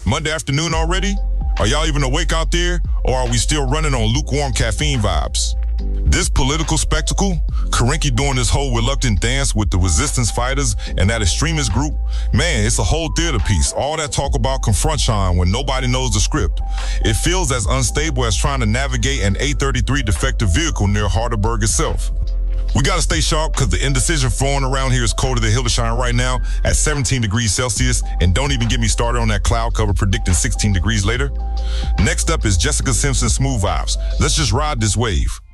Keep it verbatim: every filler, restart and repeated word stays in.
Monday afternoon already? Are y'all even awake out there, or are we still running on lukewarm caffeine vibes? This political spectacle, Karenki doing this whole reluctant dance with the resistance fighters and that extremist group, man, it's a whole theater piece. All that talk about confrontation when nobody knows the script. It feels as unstable as trying to navigate an A thirty-three defective vehicle near Harderberg itself. We gotta stay sharp because the indecision flowing around here is colder than Hildesheim right now at seventeen degrees Celsius, and don't even get me started on that cloud cover predicting sixteen degrees later. Next up is Jessica Simpson's Smooth Vibes. Let's just ride this wave.